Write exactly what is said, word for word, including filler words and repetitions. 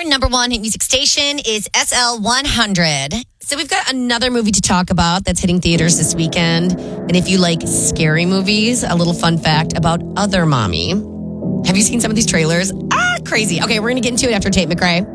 number one hit music station is S L one hundred. So we've got another movie to talk about that's hitting theaters this weekend. And if you like scary movies, a little fun fact about Other Mommy. Have you seen some of these trailers? Ah, crazy. Okay, we're going to get into it after Tate McRae.